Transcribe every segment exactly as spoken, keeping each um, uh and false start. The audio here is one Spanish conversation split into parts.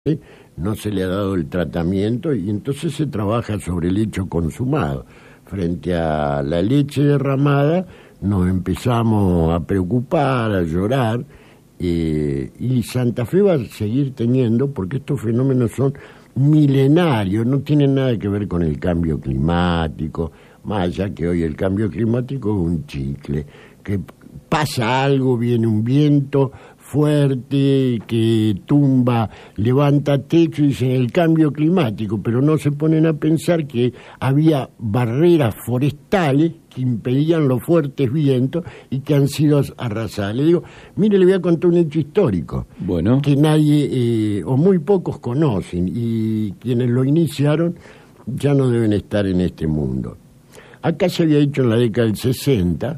no se le ha dado el tratamiento y entonces se trabaja sobre el hecho consumado. Frente a la leche derramada nos empezamos a preocupar, a llorar, eh, y Santa Fe va a seguir teniendo, porque estos fenómenos son milenarios, no tienen nada que ver con el cambio climático, más allá que hoy el cambio climático es un chicle, que pasa algo, viene un viento fuerte que tumba, levanta techo y dicen el cambio climático, pero no se ponen a pensar que había barreras forestales que impedían los fuertes vientos y que han sido arrasadas. Le digo, mire, le voy a contar un hecho histórico, bueno, que nadie eh, o muy pocos conocen, y quienes lo iniciaron ya no deben estar en este mundo. Acá se había hecho en la década del sesenta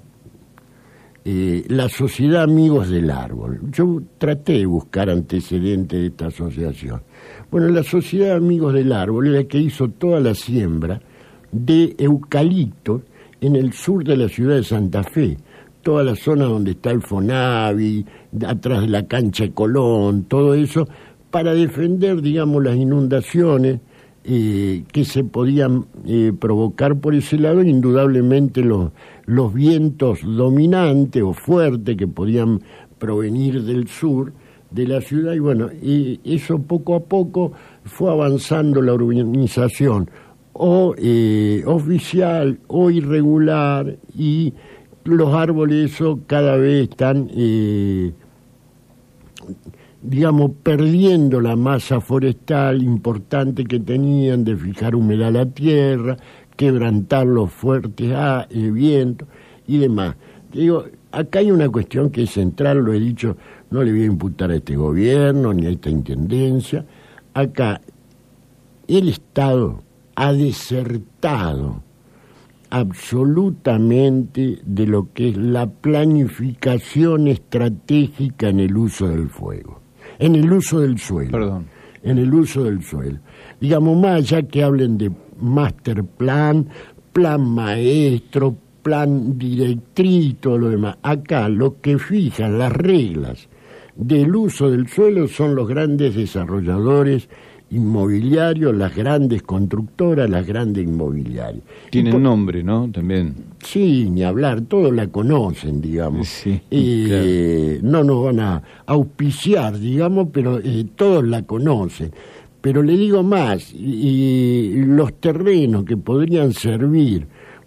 Eh, la Sociedad Amigos del Árbol. Yo traté de buscar antecedentes de esta asociación. Bueno, la Sociedad Amigos del Árbol es la que hizo toda la siembra de eucalipto en el sur de la ciudad de Santa Fe, toda la zona donde está el Fonavi, atrás de la cancha de Colón, todo eso, para defender, digamos, las inundaciones Eh, que se podían eh, provocar por ese lado, indudablemente los, los vientos dominantes o fuertes que podían provenir del sur de la ciudad, y bueno, y eso poco a poco fue avanzando la urbanización, o eh, oficial o irregular, y los árboles eso cada vez están eh, digamos, perdiendo la masa forestal importante que tenían de fijar humedad a la tierra, quebrantar los fuertes ah, eh, vientos y demás. Digo, acá hay una cuestión que es central, lo he dicho, no le voy a imputar a este gobierno ni a esta intendencia. Acá el Estado ha desertado absolutamente de lo que es la planificación estratégica en el uso del fuego. En el uso del suelo. Perdón. En el uso del suelo. Digamos, más allá que hablen de master plan, plan maestro, plan directriz y todo lo demás. Acá lo que fijan las reglas del uso del suelo son los grandes desarrolladores inmobiliarios, las grandes constructoras, las grandes inmobiliarias. Tienen por... nombre, ¿no? También. Sí, ni hablar, todos la conocen, digamos. Sí, eh, claro. No nos van a auspiciar, digamos, pero eh, todos la conocen. Pero le digo más, y, y los terrenos que podrían servir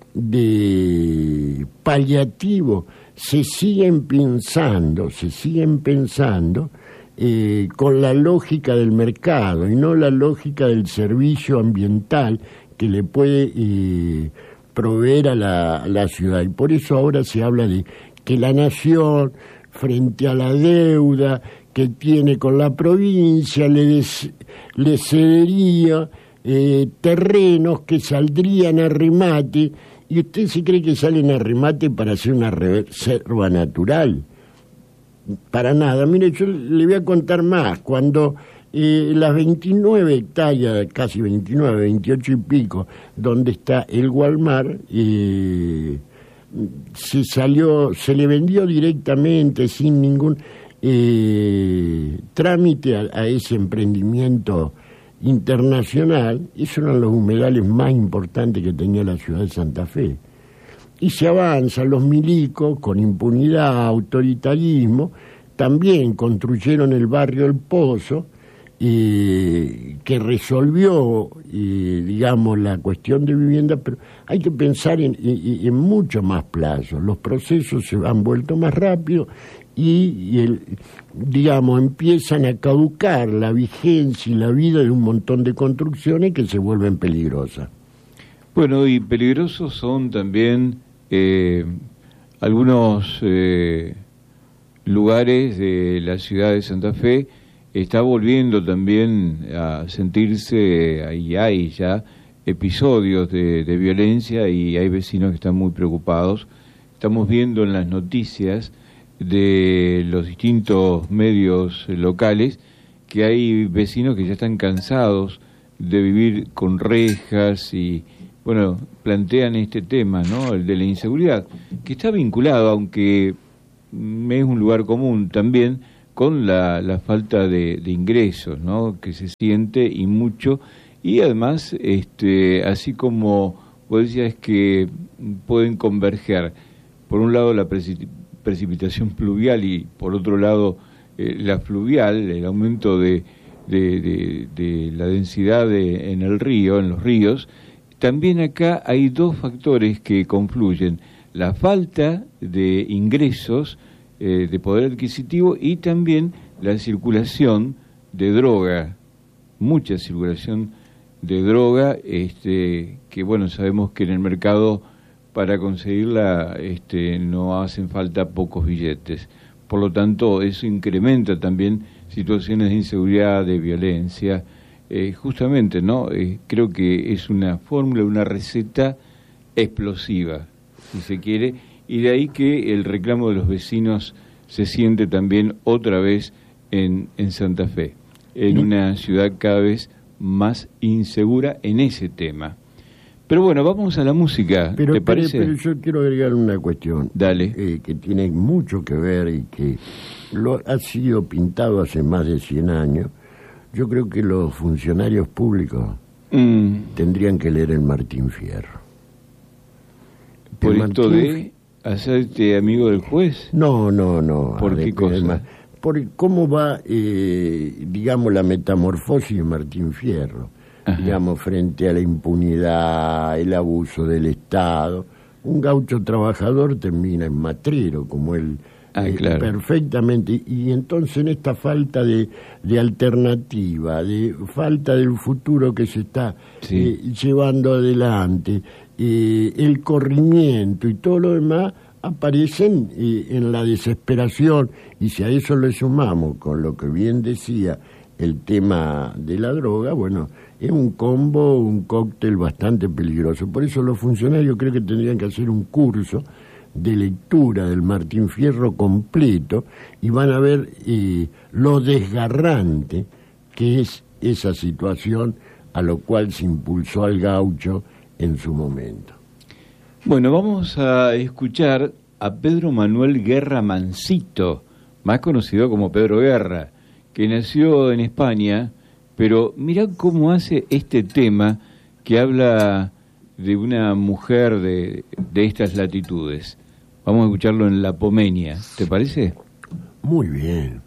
de paliativo se siguen pensando, se siguen pensando Eh, con la lógica del mercado y no la lógica del servicio ambiental que le puede eh, proveer a la, a la ciudad. Y por eso ahora se habla de que la nación, frente a la deuda que tiene con la provincia, le, des, le cedería eh, terrenos que saldrían a remate, y usted se cree que salen a remate para hacer una reserva natural. Para nada. Mire, yo le voy a contar más. Cuando eh, las veintinueve hectáreas, casi veintinueve, veintiocho y pico, donde está el Walmart, eh, se salió, se le vendió directamente, sin ningún eh, trámite a, a ese emprendimiento internacional. Esos eran los humedales más importantes que tenía la ciudad de Santa Fe. Y se avanzan los milicos con impunidad, autoritarismo, también construyeron el barrio El Pozo, eh, que resolvió, eh, digamos, la cuestión de vivienda, pero hay que pensar en, en, en mucho más plazo. Los procesos se han vuelto más rápidos y, y el, digamos, empiezan a caducar la vigencia y la vida de un montón de construcciones que se vuelven peligrosas. Bueno, y peligrosos son también eh, algunos eh, lugares de la ciudad de Santa Fe. Está volviendo también a sentirse, y hay ya episodios de, de violencia, y hay vecinos que están muy preocupados. Estamos viendo en las noticias de los distintos medios locales que hay vecinos que ya están cansados de vivir con rejas y, bueno, plantean este tema, ¿no?, el de la inseguridad, que está vinculado, aunque es un lugar común también, con la, la falta de, de ingresos, ¿no?, que se siente y mucho, y además, este, así como vos decías que pueden converger, por un lado la preci- precipitación pluvial y por otro lado eh, la fluvial, el aumento de, de, de, de la densidad de, en el río, en los ríos, también acá hay dos factores que confluyen: la falta de ingresos, eh, de poder adquisitivo, y también la circulación de droga, mucha circulación de droga, este, que bueno, sabemos que en el mercado para conseguirla este, no hacen falta pocos billetes. Por lo tanto, eso incrementa también situaciones de inseguridad, de violencia. Eh, justamente, ¿no? Eh, creo que es una fórmula, una receta explosiva, si se quiere, y de ahí que el reclamo de los vecinos se siente también otra vez en, en Santa Fe, en una ciudad cada vez más insegura en ese tema. Pero bueno, vamos a la música, pero, ¿te pero, parece? Pero yo quiero agregar una cuestión. Dale. Eh, que tiene mucho que ver y que lo ha sido pintado hace más de cien años. Yo creo que los funcionarios públicos mm. tendrían que leer el Martín Fierro. ¿Por el esto Martín... de hacerte amigo del juez? No, no, no. ¿Por qué cosa? Por cómo va, eh, digamos, la metamorfosis de Martín Fierro. Ajá. Digamos, frente a la impunidad, el abuso del Estado. Un gaucho trabajador termina en matrero, como él ah, eh, claro. perfectamente. Y entonces en esta falta de, de alternativa, de falta del futuro que se está sí. eh, llevando adelante, eh, el corrimiento y todo lo demás, aparecen eh, en la desesperación. Y si a eso le sumamos, con lo que bien decía, el tema de la droga, bueno, es un combo, un cóctel bastante peligroso. Por eso los funcionarios creo que tendrían que hacer un curso de lectura del Martín Fierro completo y van a ver eh, lo desgarrante que es esa situación a lo cual se impulsó al gaucho en su momento. Bueno, vamos a escuchar a Pedro Manuel Guerra Mansito, más conocido como Pedro Guerra, que nació en España, pero mirá cómo hace este tema que habla de una mujer de, de estas latitudes. Vamos a escucharlo en La Pomenia, ¿te parece? Muy bien.